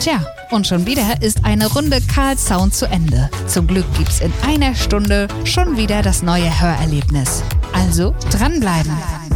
Tja, und schon wieder ist eine Runde Karl Sound zu Ende. Zum Glück gibt's in einer Stunde schon wieder das neue Hörerlebnis. Also dranbleiben.